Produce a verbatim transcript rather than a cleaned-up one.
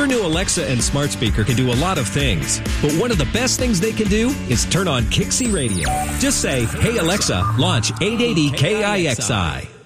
Your new Alexa and smart speaker can do a lot of things, but one of the best things they can do is turn on Kixie Radio. Just say, "Hey Alexa, launch eight eighty K I X I."